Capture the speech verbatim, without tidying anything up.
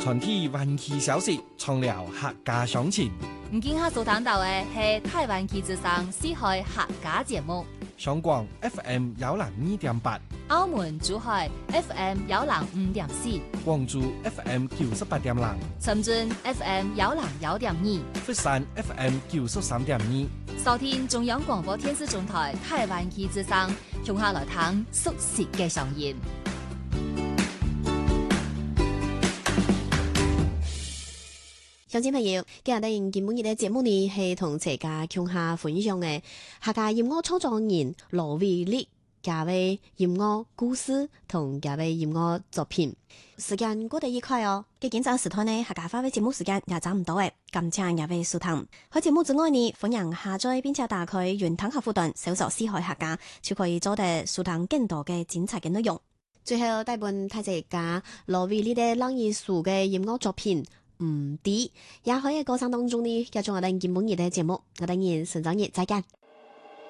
全體灣區消息，從了客家鄉情。 唔見下所談到嘅係台灣旗之上四海客家節目。 香港 F M 幺零二點八， 澳門珠海 F M 幺零五點四， 廣州 F M 九十八點零， 深圳 F M 幺零幺點二， 佛山 F M 九十三點二。 收聽中央廣播電視總台台灣旗之上，從下來聽熟悉嘅聲音。 鄉親朋友，今日哋今日嘅節目呢係同大家共下分享嘅客家音樂創作人羅偉力加位音樂故事同加位音樂作品。時間過得愉快哦！嘅緊張時段呢，客家話嘅節目時間也差唔多嘅，感謝各位收聽。喺節目之外呢，歡迎下載並且打開雲端客戶端，搜索四海客家，就可以做到收聽更多嘅精彩嘅內容。最後帶本大家羅偉力嘅朗藝術嘅音樂作品。唔啲，也可以喺歌聲當中呢，繼續我哋今晚嘅節目，我哋明日晨早日再見。